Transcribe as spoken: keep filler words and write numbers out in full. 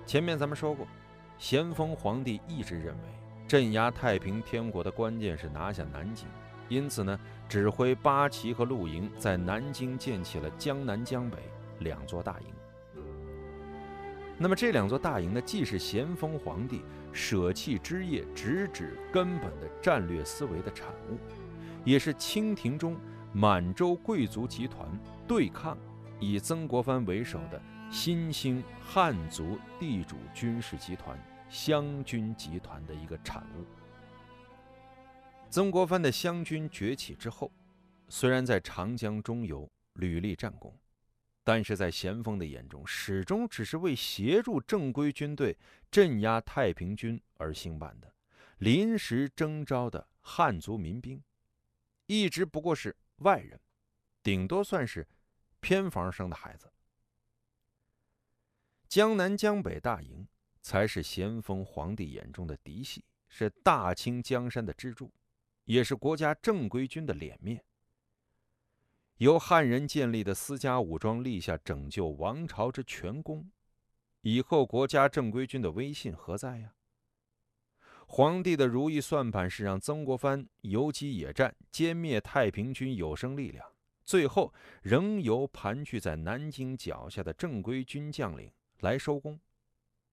前面咱们说过，咸丰皇帝一直认为镇压太平天国的关键是拿下南京，因此呢，指挥八旗和陆营在南京建起了江南江北两座大营。那么这两座大营呢，既是咸丰皇帝舍弃枝叶直指根本的战略思维的产物，也是清廷中满洲贵族集团对抗以曾国藩为首的新兴汉族地主军事集团湘军集团的一个产物。曾国藩的湘军崛起之后，虽然在长江中游屡立战功，但是在咸丰的眼中，始终只是为协助正规军队镇压太平军而兴办的临时征召的汉族民兵，一直不过是外人，顶多算是偏房生的孩子。江南江北大营才是咸丰皇帝眼中的嫡系，是大清江山的支柱，也是国家正规军的脸面。由汉人建立的私家武装立下拯救王朝之全功，以后国家正规军的威信何在呀？皇帝的如意算盘是让曾国藩游击野战，歼灭太平军有生力量，最后仍由盘踞在南京脚下的正规军将领来收工。